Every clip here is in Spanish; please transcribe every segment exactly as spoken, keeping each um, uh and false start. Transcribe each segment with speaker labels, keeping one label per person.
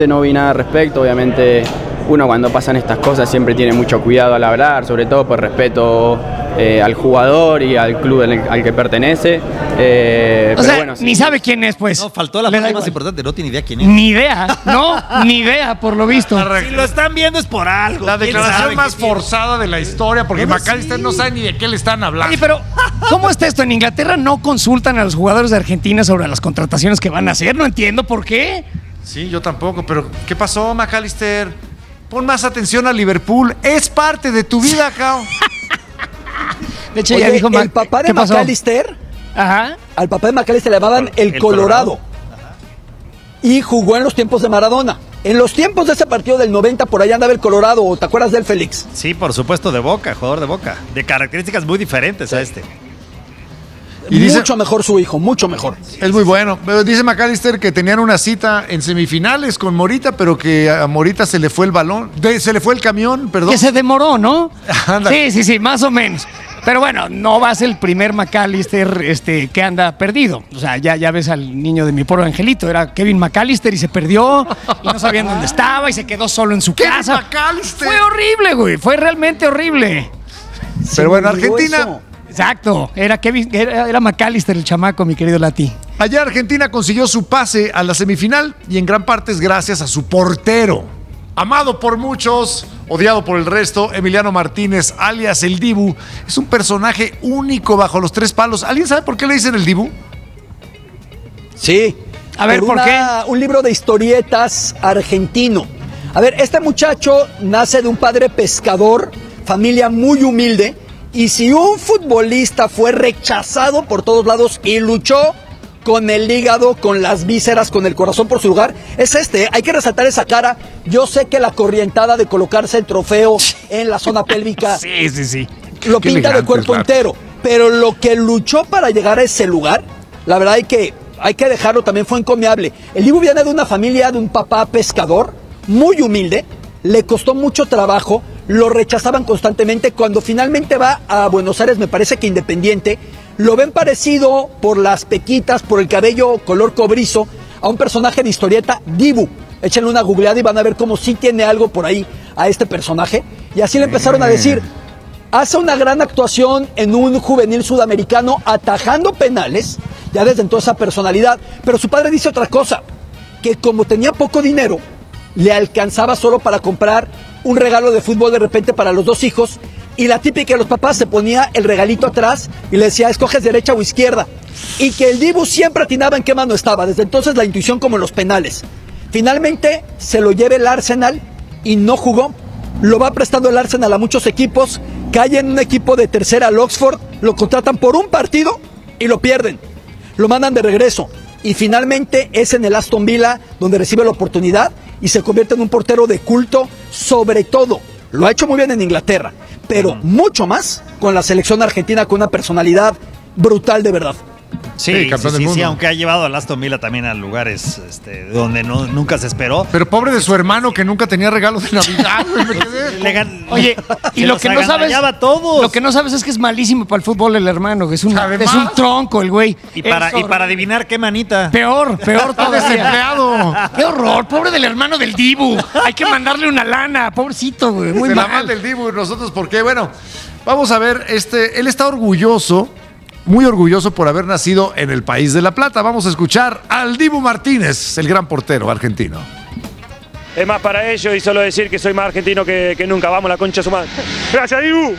Speaker 1: No vi nada al respecto, obviamente uno cuando pasan estas cosas siempre tiene mucho cuidado al hablar, sobre todo por respeto eh, al jugador y al club al, al que pertenece. Eh,
Speaker 2: o
Speaker 1: pero
Speaker 2: sea,
Speaker 1: bueno, sí.
Speaker 2: Ni sabe quién es, pues.
Speaker 3: No, faltó la
Speaker 2: Le da
Speaker 3: parte más
Speaker 2: igual.
Speaker 3: importante, no tiene idea quién es.
Speaker 2: Ni idea, no, ni idea, por lo visto.
Speaker 3: Si lo están viendo es por algo.
Speaker 4: La
Speaker 3: ¿Quién
Speaker 4: declaración
Speaker 3: sabe
Speaker 4: más
Speaker 3: qué tiene?
Speaker 4: forzada de la historia, porque
Speaker 3: Bueno,
Speaker 4: McAllister
Speaker 3: sí.
Speaker 4: no sabe ni de qué le están hablando.
Speaker 2: Oye, pero ¿cómo está esto? En Inglaterra no consultan a los jugadores de Argentina sobre las contrataciones que van a hacer. No entiendo por qué.
Speaker 4: Sí, yo tampoco, pero ¿qué pasó, McAllister? Pon más atención a Liverpool. Es parte de tu vida, Cao.
Speaker 2: De hecho,
Speaker 5: Oye,
Speaker 2: ya dijo
Speaker 5: el
Speaker 2: Mac-
Speaker 5: papá de
Speaker 2: ¿qué pasó?
Speaker 5: McAllister,
Speaker 2: Ajá.
Speaker 5: al papá de McAllister le llamaban el,
Speaker 3: El
Speaker 5: Colorado.
Speaker 3: Colorado.
Speaker 5: Y jugó en los tiempos de Maradona. En los tiempos de ese partido del noventa, por allá andaba el Colorado. ¿Te acuerdas del Félix?
Speaker 3: Sí, por supuesto, de Boca, jugador de Boca. De características muy diferentes a este.
Speaker 4: Y dice-
Speaker 5: mucho mejor su hijo, mucho mejor.
Speaker 4: Es muy bueno. Pero dice McAllister que tenían una cita en semifinales con Morita, pero que a Morita se le fue el balón. De- se le fue el camión, perdón.
Speaker 2: Que se demoró, ¿no?
Speaker 4: Anda.
Speaker 2: Sí, sí, sí, más o menos. Pero bueno, no va a ser el primer McAllister este, que anda perdido. O sea, ya, ya ves al niño de mi pobre angelito. Era Kevin McAllister y se perdió y no sabían dónde estaba y se quedó solo en su
Speaker 4: Kevin
Speaker 2: casa.
Speaker 4: McAllister.
Speaker 2: Fue horrible, güey. Fue realmente horrible.
Speaker 4: Pero bueno,
Speaker 5: Se me olvidó
Speaker 4: Argentina.
Speaker 5: eso.
Speaker 2: Exacto. Era Kevin, era, era McAllister el chamaco, mi querido Lati.
Speaker 4: Allá Argentina consiguió su pase a la semifinal y en gran parte es gracias a su portero. Amado por muchos, odiado por el resto, Emiliano Martínez, alias el Dibu, es un personaje único bajo los tres palos. ¿Alguien sabe por qué le dicen el Dibu?
Speaker 5: Sí.
Speaker 2: A ver, ¿por qué?
Speaker 5: Un libro de historietas argentino. A ver, este muchacho nace de un padre pescador, familia muy humilde, y si un futbolista fue rechazado por todos lados y luchó con el hígado, con las vísceras, con el corazón por su lugar, es este. Hay que resaltar esa cara. Yo sé que la corrientada de colocarse el trofeo en la zona pélvica
Speaker 2: Sí, sí, sí.
Speaker 5: lo
Speaker 4: Qué
Speaker 5: pinta de
Speaker 4: elegante
Speaker 5: cuerpo
Speaker 4: es Bart.
Speaker 5: entero, pero lo que luchó para llegar a ese lugar, la verdad hay que, hay que dejarlo, también fue encomiable. El Dibu viene de una familia, de un papá pescador, muy humilde, le costó mucho trabajo, lo rechazaban constantemente. Cuando finalmente va a Buenos Aires, me parece que Independiente, lo ven parecido por las pequitas, por el cabello color cobrizo, a un personaje de historieta, Dibu. Échenle una googleada y van a ver cómo sí tiene algo por ahí a este personaje. Y así le empezaron a decir. Hace una gran actuación en un juvenil sudamericano atajando penales, ya desde entonces esa personalidad. Pero su padre dice otra cosa, que como tenía poco dinero, le alcanzaba solo para comprar un regalo de fútbol de repente para los dos hijos. Y la típica de los papás se ponía el regalito atrás y le decía, escoges derecha o izquierda. Y que el Dibu siempre atinaba en qué mano estaba. Desde entonces la intuición como en los penales. Finalmente se lo lleva el Arsenal y no jugó. Lo va prestando el Arsenal a muchos equipos, cae en un equipo de tercera al Oxford, lo contratan por un partido y lo pierden. Lo mandan de regreso y finalmente es en el Aston Villa donde recibe la oportunidad y se convierte en un portero de culto. Sobre todo, lo ha hecho muy bien en Inglaterra, pero mucho más con la selección argentina, con una personalidad brutal de verdad.
Speaker 3: Sí,
Speaker 4: Sí,
Speaker 3: sí,
Speaker 4: campeón
Speaker 3: sí,
Speaker 4: del
Speaker 3: sí,
Speaker 4: mundo.
Speaker 3: aunque ha llevado a Aston Villa también a lugares este, donde no, nunca se esperó.
Speaker 4: Pero pobre de su hermano que nunca tenía regalos de Navidad. güey, me quedé-
Speaker 3: Le gan-
Speaker 2: Oye, y
Speaker 3: se
Speaker 2: lo
Speaker 3: los
Speaker 2: que no sabes,
Speaker 3: agandallaba a todos.
Speaker 2: lo que no sabes es que es malísimo para el fútbol el hermano, que es un,
Speaker 4: Además.
Speaker 2: es un tronco el güey.
Speaker 3: y, para,
Speaker 2: Es
Speaker 3: y para
Speaker 2: horrible.
Speaker 3: adivinar qué manita.
Speaker 2: Peor, peor
Speaker 4: Está
Speaker 2: todavía.
Speaker 4: desempleado.
Speaker 2: Qué horror, pobre del hermano del Dibu. Hay que mandarle una lana, pobrecito, güey. Muy
Speaker 4: Se la
Speaker 2: mal.
Speaker 4: manda el Dibu y nosotros, ¿por qué? Bueno, vamos a ver, este, él está orgulloso, muy orgulloso por haber nacido en el país de La Plata. Vamos a escuchar al Dibu Martínez, el gran portero argentino.
Speaker 6: Es más para ellos y solo decir que soy más argentino que, que nunca. Vamos, la concha de su madre. Gracias, Dibu.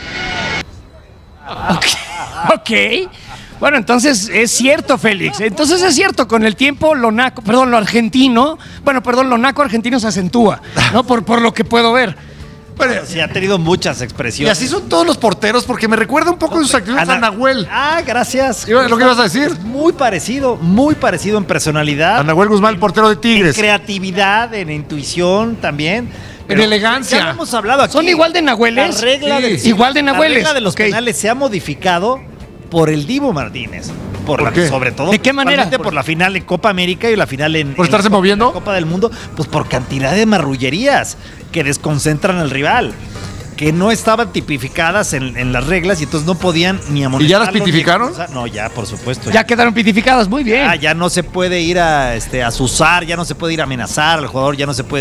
Speaker 2: Ok. Bueno, entonces es cierto, Félix. Entonces es cierto, con el tiempo lo naco, perdón, lo argentino, bueno, perdón, lo naco argentino se acentúa, ¿no? Por, por lo que puedo ver.
Speaker 4: Bueno,
Speaker 3: Sí, ha tenido muchas
Speaker 4: y
Speaker 3: expresiones.
Speaker 4: así son todos los porteros, porque me recuerda un poco de sus actitudes a
Speaker 3: Ana-
Speaker 4: Nahuel.
Speaker 3: Ah, gracias.
Speaker 4: ¿Qué- lo que ibas a decir?
Speaker 3: Es muy parecido, muy parecido en personalidad.
Speaker 4: A Nahuel Guzmán, el portero de
Speaker 3: En
Speaker 4: Tigres.
Speaker 3: creatividad, en intuición también.
Speaker 4: En elegancia.
Speaker 3: Ya lo hemos hablado aquí.
Speaker 2: ¿Son igual de nahueles?
Speaker 3: La regla
Speaker 4: Sí.
Speaker 3: de,
Speaker 2: Igual de nahueles.
Speaker 3: La regla de los
Speaker 2: Ok.
Speaker 3: penales se ha modificado por el Dibu Martínez. Por,
Speaker 4: ¿Por
Speaker 3: la,
Speaker 4: qué?
Speaker 3: Sobre todo.
Speaker 2: ¿De qué manera?
Speaker 3: principalmente Por la final en Copa América y la final en.
Speaker 4: ¿Por
Speaker 3: en
Speaker 4: estarse
Speaker 3: la Copa-
Speaker 4: moviendo?
Speaker 3: en la Copa del Mundo. Pues por cantidad de marrullerías que desconcentran al rival. que no estaban tipificadas en, en las reglas y entonces no podían ni amonestarlo.
Speaker 4: ¿Y ya las
Speaker 3: ni
Speaker 4: pitificaron?
Speaker 3: expulsar. No, ya, por supuesto.
Speaker 2: Ya quedaron pitificadas, muy bien.
Speaker 3: Ah, ya no se puede ir a, este, a azuzar, ya no se puede ir a amenazar al jugador, ya no se puede